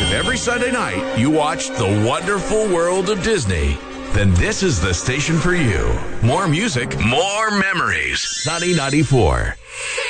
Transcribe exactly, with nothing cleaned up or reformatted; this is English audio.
If every Sunday night you watch The Wonderful World of Disney, then this is the station for you. More music, more memories. Sunny ninety-four.